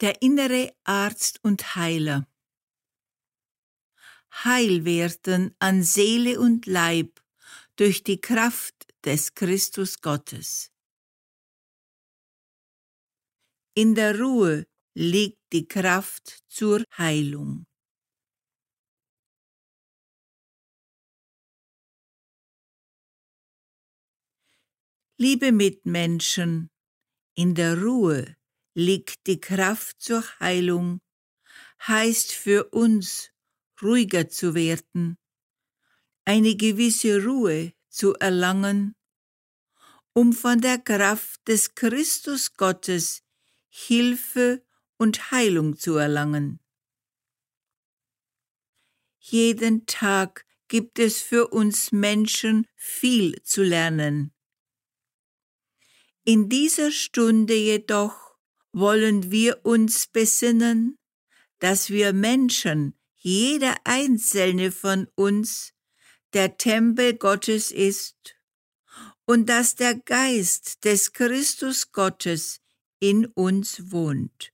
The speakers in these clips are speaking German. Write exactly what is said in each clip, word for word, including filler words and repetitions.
Der innere Arzt und Heiler. Heil werden an Seele und Leib durch die Kraft des Christus Gottes. In der Ruhe liegt die Kraft zur Heilung. Liebe Mitmenschen, in der Ruhe liegt die Kraft zur Heilung, heißt für uns, ruhiger zu werden, eine gewisse Ruhe zu erlangen, um von der Kraft des Christus Gottes Hilfe und Heilung zu erlangen. Jeden Tag gibt es für uns Menschen viel zu lernen. In dieser Stunde jedoch wollen wir uns besinnen, dass wir Menschen, jeder einzelne von uns, der Tempel Gottes ist und dass der Geist des Christus Gottes in uns wohnt.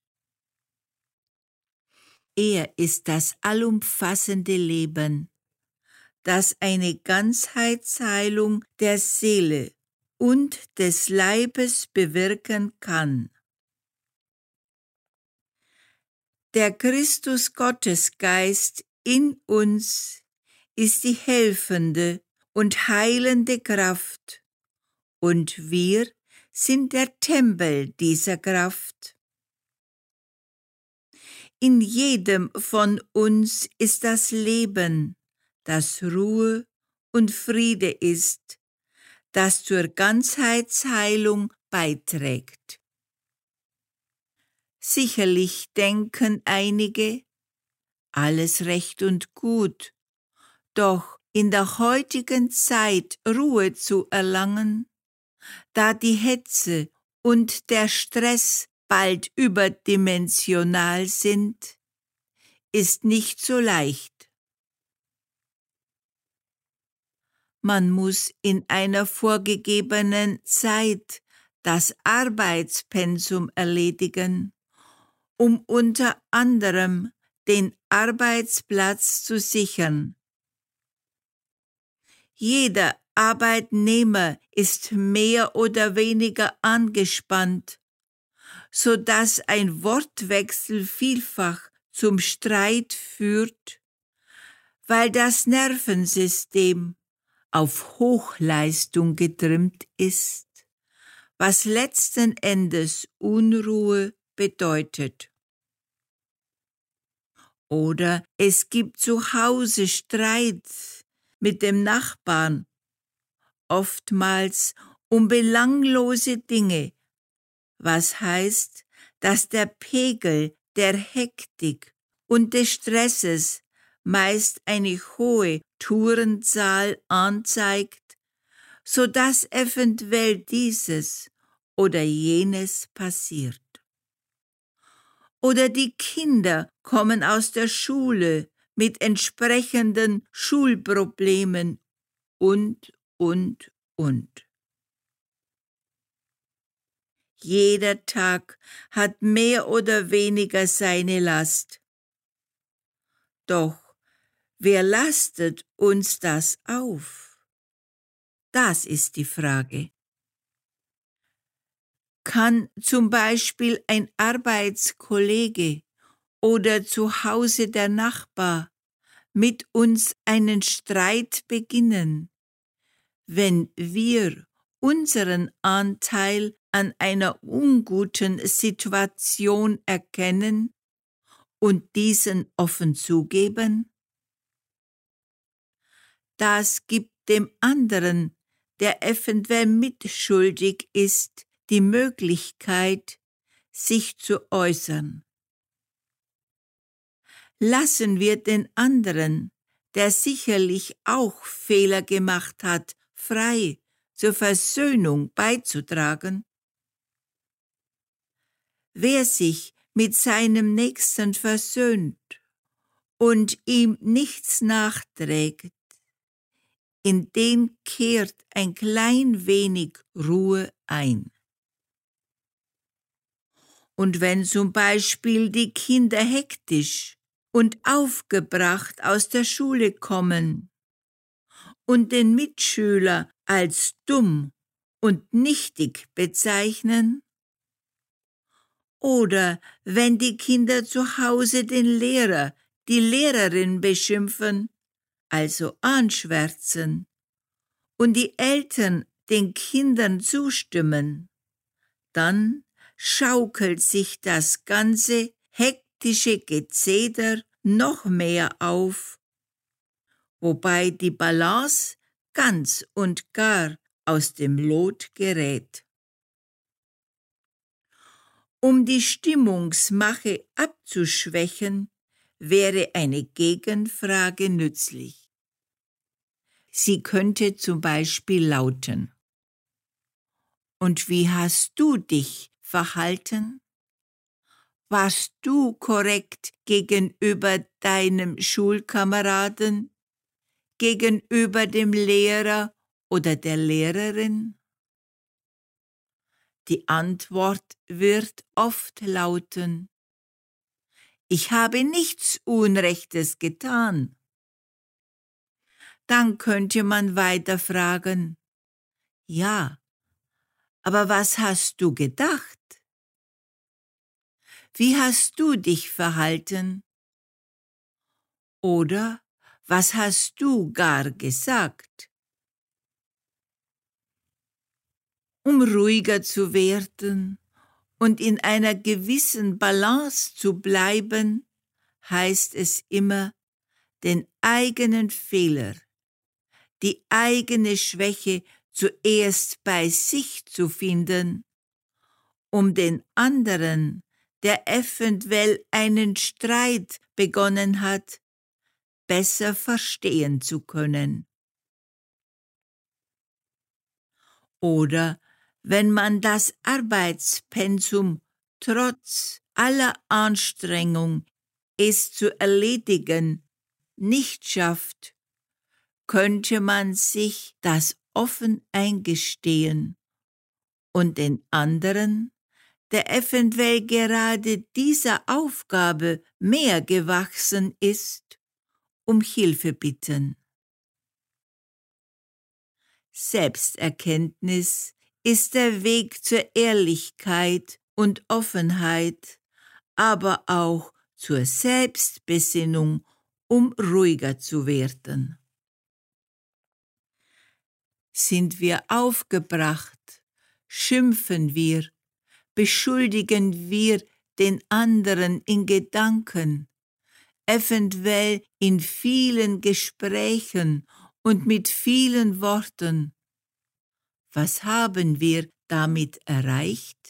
Er ist das allumfassende Leben, das eine Ganzheitsheilung der Seele und des Leibes bewirken kann. Der Christus Gottesgeist in uns ist die helfende und heilende Kraft, und wir sind der Tempel dieser Kraft. In jedem von uns ist das Leben, das Ruhe und Friede ist, das zur Ganzheitsheilung beiträgt. Sicherlich denken einige, alles recht und gut, doch in der heutigen Zeit Ruhe zu erlangen, da die Hetze und der Stress bald überdimensional sind, ist nicht so leicht. Man muss in einer vorgegebenen Zeit das Arbeitspensum erledigen, um unter anderem den Arbeitsplatz zu sichern. Jeder Arbeitnehmer ist mehr oder weniger angespannt, so dass ein Wortwechsel vielfach zum Streit führt, weil das Nervensystem auf Hochleistung getrimmt ist, was letzten Endes Unruhe bedeutet. Oder es gibt zu Hause Streit mit dem Nachbarn, oftmals um belanglose Dinge, was heißt, dass der Pegel der Hektik und des Stresses meist eine hohe Tourenzahl anzeigt, so dass eventuell dieses oder jenes passiert. Oder die Kinder kommen aus der Schule mit entsprechenden Schulproblemen und, und, und. Jeder Tag hat mehr oder weniger seine Last. Doch wer lastet uns das auf? Das ist die Frage. Kann zum Beispiel ein Arbeitskollege oder zu Hause der Nachbar mit uns einen Streit beginnen, wenn wir unseren Anteil an einer unguten Situation erkennen und diesen offen zugeben? Das gibt dem anderen, der eventuell mitschuldig ist, die Möglichkeit, sich zu äußern. Lassen wir den anderen, der sicherlich auch Fehler gemacht hat, frei, zur Versöhnung beizutragen? Wer sich mit seinem Nächsten versöhnt und ihm nichts nachträgt, in den kehrt ein klein wenig Ruhe ein. Und wenn zum Beispiel die Kinder hektisch und aufgebracht aus der Schule kommen und den Mitschüler als dumm und nichtig bezeichnen, oder wenn die Kinder zu Hause den Lehrer, die Lehrerin beschimpfen, also anschwärzen, und die Eltern den Kindern zustimmen, dann schaukelt sich das ganze hektische Gezeder noch mehr auf, wobei die Balance ganz und gar aus dem Lot gerät. Um die Stimmungsmache abzuschwächen, wäre eine Gegenfrage nützlich. Sie könnte zum Beispiel lauten: Und wie hast du dich verhalten? Warst du korrekt gegenüber deinem Schulkameraden, gegenüber dem Lehrer oder der Lehrerin? Die Antwort wird oft lauten: Ich habe nichts Unrechtes getan. Dann könnte man weiter fragen: Ja, aber was hast du gedacht? Wie hast du dich verhalten? Oder was hast du gar gesagt? Um ruhiger zu werden und in einer gewissen Balance zu bleiben, heißt es immer, den eigenen Fehler, die eigene Schwäche zuerst bei sich zu finden, um den anderen, der eventuell einen Streit begonnen hat, besser verstehen zu können. Oder wenn man das Arbeitspensum trotz aller Anstrengung, es zu erledigen, nicht schafft, könnte man sich das offen eingestehen und den anderen, der eventuell gerade dieser Aufgabe mehr gewachsen ist, um Hilfe bitten. Selbsterkenntnis ist der Weg zur Ehrlichkeit und Offenheit, aber auch zur Selbstbesinnung, um ruhiger zu werden. Sind wir aufgebracht, schimpfen wir, beschuldigen wir den anderen in Gedanken, eventuell in vielen Gesprächen und mit vielen Worten. Was haben wir damit erreicht?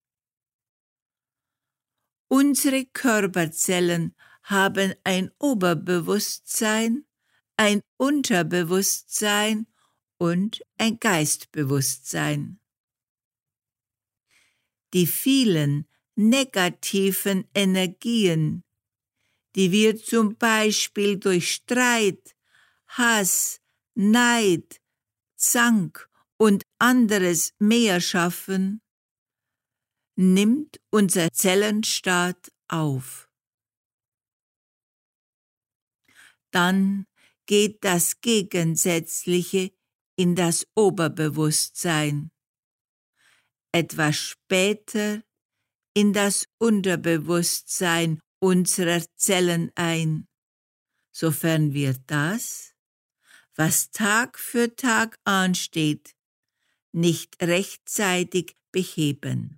Unsere Körperzellen haben ein Oberbewusstsein, ein Unterbewusstsein und ein Geistbewusstsein. Die vielen negativen Energien, die wir zum Beispiel durch Streit, Hass, Neid, Zank und anderes mehr schaffen, nimmt unser Zellenstaat auf. Dann geht das Gegensätzliche in das Oberbewusstsein, etwas später in das Unterbewusstsein unserer Zellen ein, sofern wir das, was Tag für Tag ansteht, nicht rechtzeitig beheben.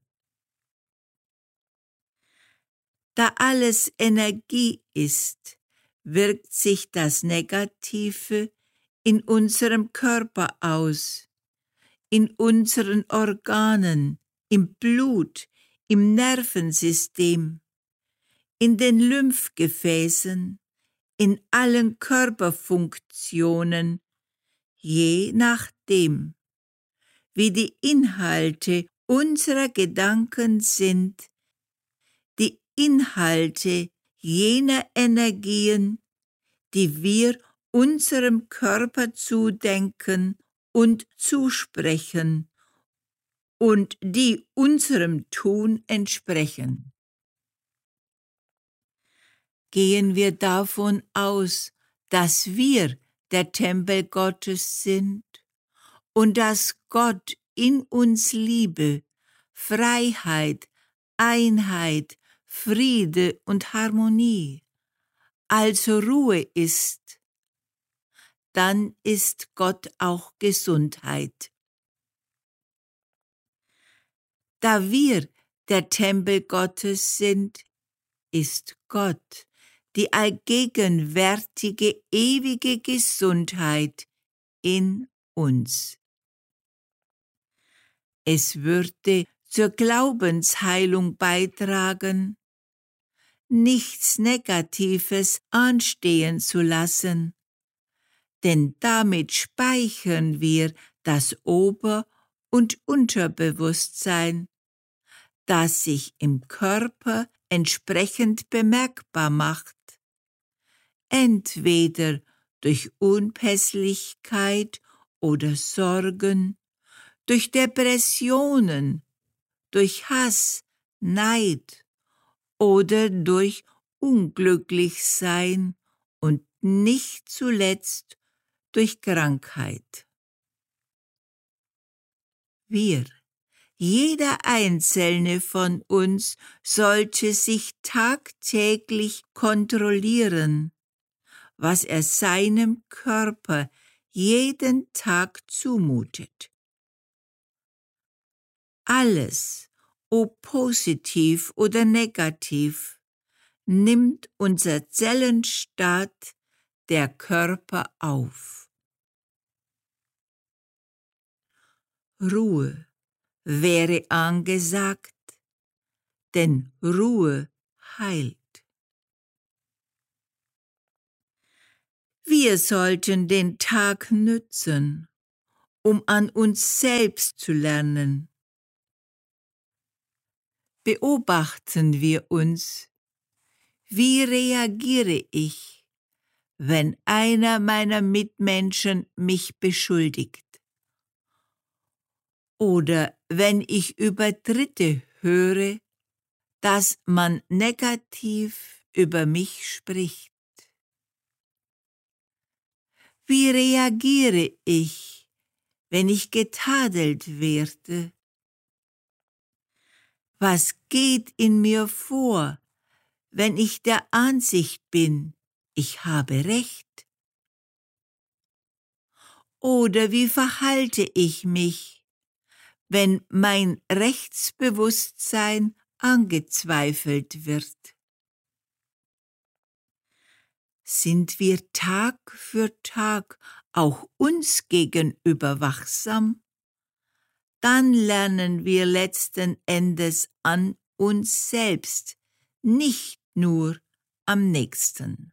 Da alles Energie ist, wirkt sich das Negative in unserem Körper aus, in unseren Organen, im Blut, im Nervensystem, in den Lymphgefäßen, in allen Körperfunktionen, je nachdem, wie die Inhalte unserer Gedanken sind, die Inhalte jener Energien, die wir unserem Körper zudenken und zusprechen und die unserem Tun entsprechen. Gehen wir davon aus, dass wir der Tempel Gottes sind und dass Gott in uns Liebe, Freiheit, Einheit, Friede und Harmonie, also Ruhe ist, dann ist Gott auch Gesundheit. Da wir der Tempel Gottes sind, ist Gott die allgegenwärtige, ewige Gesundheit in uns. Es würde zur Glaubensheilung beitragen, nichts Negatives anstehen zu lassen, denn damit speichern wir das Ober- und Unterbewusstsein, das sich im Körper entsprechend bemerkbar macht, entweder durch Unpässlichkeit oder Sorgen, durch Depressionen, durch Hass, Neid oder durch Unglücklichsein und nicht zuletzt durch Krankheit. Wir, jeder einzelne von uns, sollte sich tagtäglich kontrollieren, was er seinem Körper jeden Tag zumutet. Alles, ob positiv oder negativ, nimmt unser Zellenstaat, der Körper, auf. Ruhe wäre angesagt, denn Ruhe heilt. Wir sollten den Tag nützen, um an uns selbst zu lernen. Beobachten wir uns, wie reagiere ich, wenn einer meiner Mitmenschen mich beschuldigt? Oder wenn ich über Dritte höre, dass man negativ über mich spricht? Wie reagiere ich, wenn ich getadelt werde? Was geht in mir vor, wenn ich der Ansicht bin, ich habe Recht? Oder wie verhalte ich mich, wenn mein Rechtsbewusstsein angezweifelt wird? Sind wir Tag für Tag auch uns gegenüber wachsam? Dann lernen wir letzten Endes an uns selbst, nicht nur am Nächsten.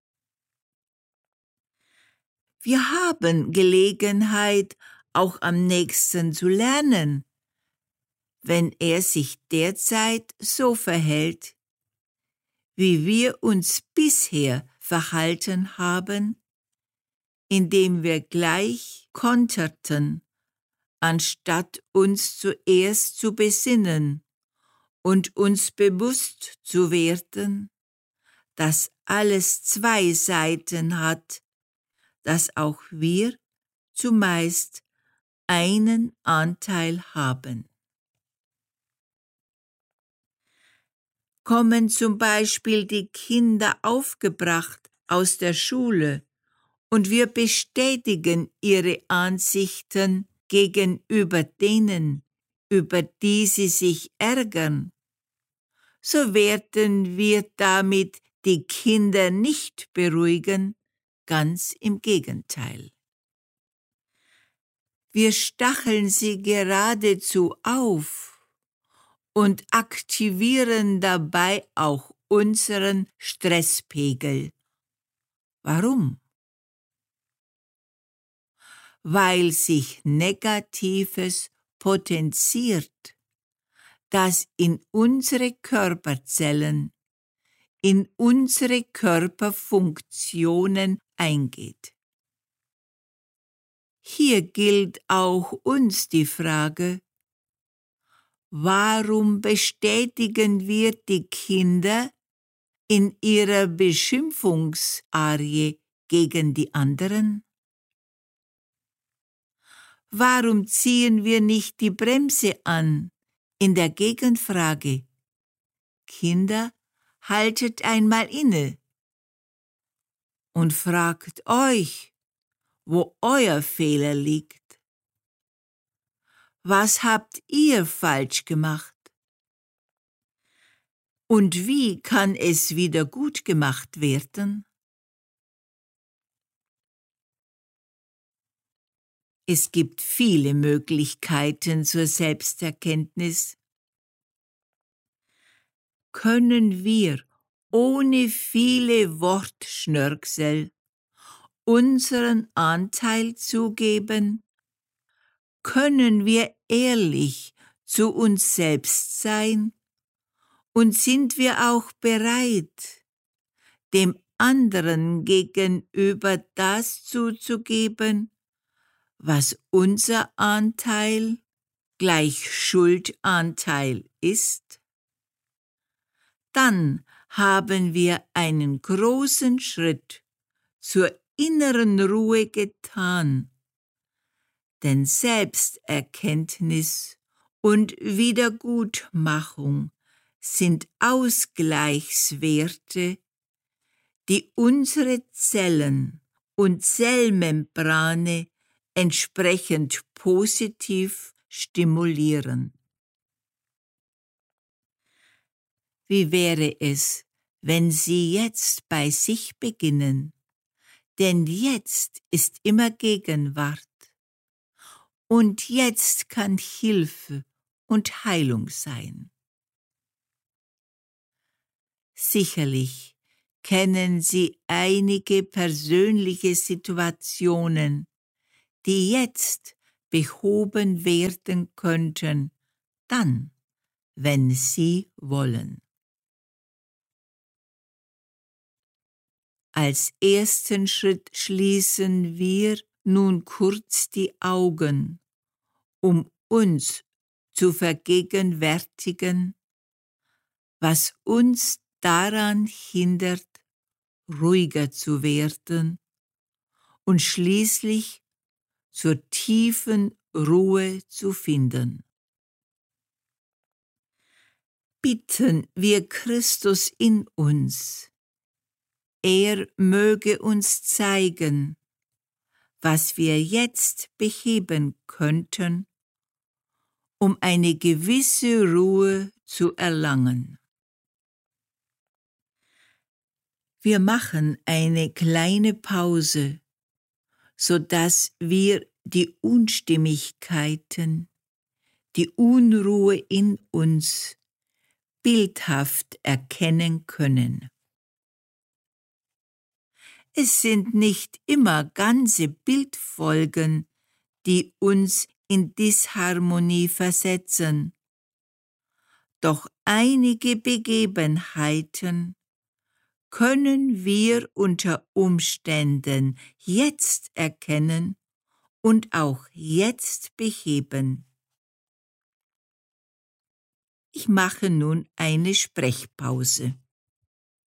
Wir haben Gelegenheit, auch am Nächsten zu lernen, wenn er sich derzeit so verhält, wie wir uns bisher verhalten haben, indem wir gleich konterten, anstatt uns zuerst zu besinnen und uns bewusst zu werden, dass alles zwei Seiten hat, dass auch wir zumeist einen Anteil haben. Kommen zum Beispiel die Kinder aufgebracht aus der Schule und wir bestätigen ihre Ansichten gegenüber denen, über die sie sich ärgern, so werden wir damit die Kinder nicht beruhigen, ganz im Gegenteil. Wir stacheln sie geradezu auf und aktivieren dabei auch unseren Stresspegel. Warum? Weil sich Negatives potenziert, das in unsere Körperzellen, in unsere Körperfunktionen eingeht. Hier gilt auch uns die Frage, warum bestätigen wir die Kinder in ihrer Beschimpfungsarie gegen die anderen? Warum ziehen wir nicht die Bremse an in der Gegenfrage? Kinder, haltet einmal inne und fragt euch, wo euer Fehler liegt. Was habt ihr falsch gemacht? Und wie kann es wieder gut gemacht werden? Es gibt viele Möglichkeiten zur Selbsterkenntnis. Können wir ohne viele Wortschnörksel unseren Anteil zugeben? Können wir ehrlich zu uns selbst sein? Und sind wir auch bereit, dem anderen gegenüber das zuzugeben, was unser Anteil gleich Schuldanteil ist? Dann haben wir einen großen Schritt zur inneren Ruhe getan, denn Selbsterkenntnis und Wiedergutmachung sind Ausgleichswerte, die unsere Zellen und Zellmembrane entsprechend positiv stimulieren. Wie wäre es, wenn Sie jetzt bei sich beginnen? Denn jetzt ist immer Gegenwart. Und jetzt kann Hilfe und Heilung sein. Sicherlich kennen Sie einige persönliche Situationen, die jetzt behoben werden könnten, dann, wenn Sie wollen. Als ersten Schritt schließen wir nun kurz die Augen, um uns zu vergegenwärtigen, was uns daran hindert, ruhiger zu werden und schließlich zur tiefen Ruhe zu finden. Bitten wir Christus in uns, er möge uns zeigen, was wir jetzt beheben könnten, um eine gewisse Ruhe zu erlangen. Wir machen eine kleine Pause, sodass wir die Unstimmigkeiten, die Unruhe in uns bildhaft erkennen können. Es sind nicht immer ganze Bildfolgen, die uns in Disharmonie versetzen, doch einige Begebenheiten können wir unter Umständen jetzt erkennen und auch jetzt beheben. Ich mache nun eine Sprechpause.